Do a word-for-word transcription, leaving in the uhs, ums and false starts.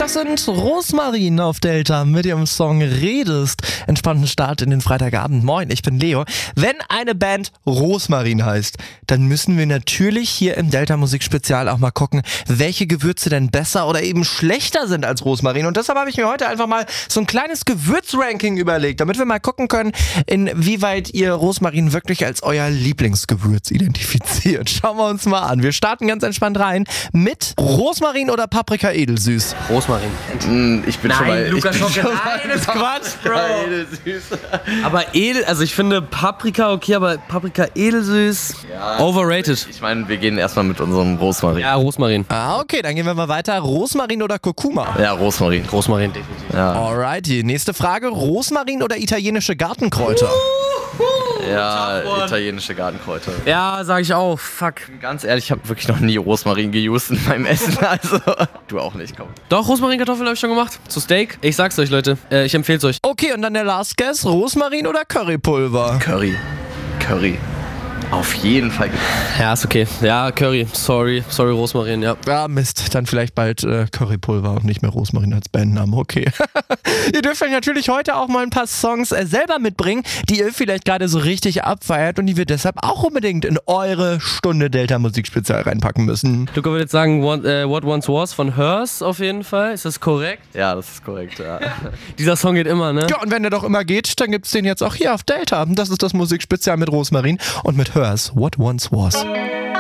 Das sind Rosmarin auf Delta mit ihrem Song Redest. Entspannten Start in den Freitagabend. Moin, ich bin Leo. Wenn eine Band Rosmarin heißt, dann müssen wir natürlich hier im Delta Musik Spezial auch mal gucken, welche Gewürze denn besser oder eben schlechter sind als Rosmarin. Und deshalb habe ich mir heute einfach mal so ein kleines Gewürzranking überlegt, damit wir mal gucken können, inwieweit ihr Rosmarin wirklich als euer Lieblingsgewürz identifiziert. Schauen wir uns mal an. Wir starten ganz entspannt rein mit Rosmarin oder Paprika edelsüß. Rosmarin. Ich bin Nein, schon mal... Lukas ich bin Schocke, schon nein, mal das ist Quatsch, Bro. edelsüß. Aber edel, also ich finde Paprika okay, aber Paprika edelsüß, Ja, overrated. Ich meine, wir gehen erstmal mit unserem Rosmarin. Ja, Rosmarin. Ah, okay, dann gehen wir mal weiter. Rosmarin oder Kurkuma? Ja, Rosmarin. Rosmarin, definitiv. Ja, Alrighty, nächste Frage. Rosmarin oder italienische Gartenkräuter? ja italienische Gartenkräuter. Ja, sag ich auch. Fuck. Ganz ehrlich, ich habe wirklich noch nie Rosmarin geused in meinem Essen, also du auch nicht, komm. Doch, Rosmarinkartoffeln habe ich schon gemacht. Zu Steak. Ich sag's euch, Leute. Äh, ich empfehle es euch. Okay, und dann der Last Guess. Rosmarin oder Currypulver? Curry. Curry. Auf jeden Fall. Ja, ist okay. Ja, Curry. Sorry. Sorry, Rosmarin, ja. Ja, Mist. Dann vielleicht bald äh, Currypulver und nicht mehr Rosmarin als Bandname. Okay. Ihr dürft euch natürlich heute auch mal ein paar Songs äh, selber mitbringen, die ihr vielleicht gerade so richtig abfeiert und die wir deshalb auch unbedingt in eure Stunde Delta Musik Spezial reinpacken müssen. Luca würde jetzt sagen, What, äh, What Once Was von Hers auf jeden Fall. Ist das korrekt? Ja, das ist korrekt, ja. Dieser Song geht immer, ne? Ja, und wenn der doch immer geht, dann gibt's den jetzt auch hier auf Delta. Das ist das Musikspezial mit Rosmarin und mit Hers, What Once Was.